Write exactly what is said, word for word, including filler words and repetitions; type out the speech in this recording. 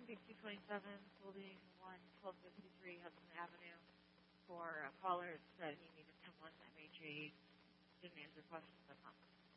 B two twenty-seven, building one, twelve fifty-three Hudson Avenue for a caller that he needed someone that made sure he didn't answer questions.